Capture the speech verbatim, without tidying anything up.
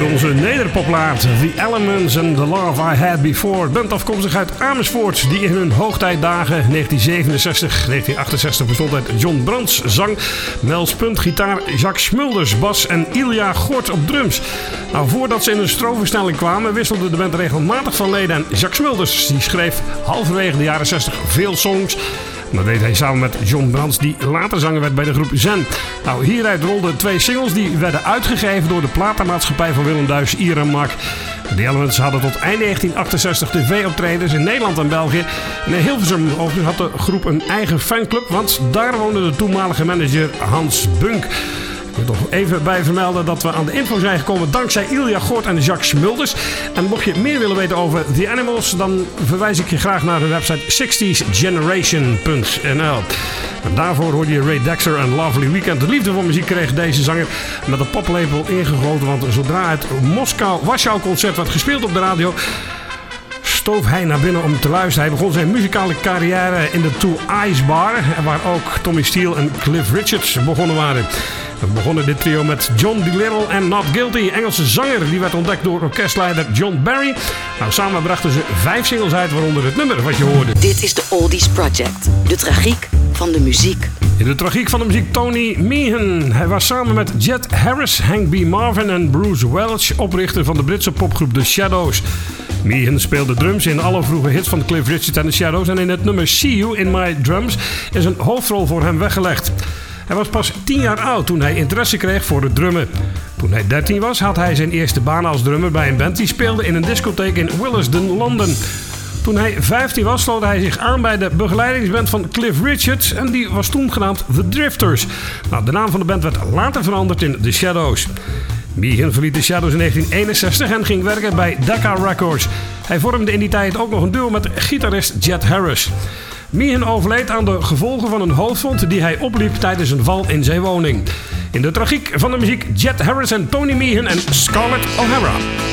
hoorde onze nederpoplaat The Elements and the Love I Had Before. Band afkomstig uit Amersfoort, die in hun hoogtijdagen negentien zevenenzestig negentien achtenzestig bestond uit John Brands zang, Mel Spunt gitaar, Jacques Smulders bas en Ilja Gort op drums. Nou, voordat ze in een stroomversnelling kwamen, wisselde de band regelmatig van leden. En Jacques Smulders die schreef halverwege de jaren zestig veel songs. Dat deed hij samen met John Brands, die later zanger werd bij de groep Zen. Nou, hieruit rolden twee singles die werden uitgegeven door de platenmaatschappij van Willem Duis, Iramak. De Elements hadden tot eind negentien achtenzestig tv-optredens in Nederland en België. En in Hilversum overigens had de groep een eigen fanclub, want daar woonde de toenmalige manager Hans Bunk. Ik wil toch even bij vermelden dat we aan de info zijn gekomen dankzij Ilja Gort en Jacques Smulders. En mocht je meer willen weten over The Animals, dan verwijs ik je graag naar de website zestig generation punt n l. En daarvoor hoorde je Ray Dexter en Lovely Weekend. De liefde voor muziek kreeg deze zanger met een poplepel ingegoten, want zodra het Moskou-Warschau-concert werd gespeeld op de radio, stoof hij naar binnen om te luisteren. Hij begon zijn muzikale carrière in de Two Eyes Bar, waar ook Tommy Steele en Cliff Richards begonnen waren. We begonnen dit trio met John DeLittle en Not Guilty, Engelse zanger. Die werd ontdekt door orkestleider John Barry. Nou, samen brachten ze vijf singles uit, waaronder het nummer wat je hoorde. Dit is de Oldies Project, de tragiek van de muziek. In de tragiek van de muziek Tony Meehan. Hij was samen met Jet Harris, Hank B. Marvin en Bruce Welch oprichter van de Britse popgroep The Shadows. Meehan speelde drums in alle vroege hits van Cliff Richard en The Shadows. En in het nummer See You in My Drums is een hoofdrol voor hem weggelegd. Hij was pas tien jaar oud toen hij interesse kreeg voor het drummen. Toen hij dertien was had hij zijn eerste baan als drummer bij een band die speelde in een discotheek in Willesden, Londen. Toen hij vijftien was sloot hij zich aan bij de begeleidingsband van Cliff Richard en die was toen genaamd The Drifters. Nou, de naam van de band werd later veranderd in The Shadows. Meehan verliet The Shadows in negentien eenenzestig en ging werken bij Decca Records. Hij vormde in die tijd ook nog een duo met gitarist Jet Harris. Meehan overleed aan de gevolgen van een hoofdwond die hij opliep tijdens een val in zijn woning. In de tragiek van de muziek Jet Harris en Tony Meehan en Scarlett O'Hara.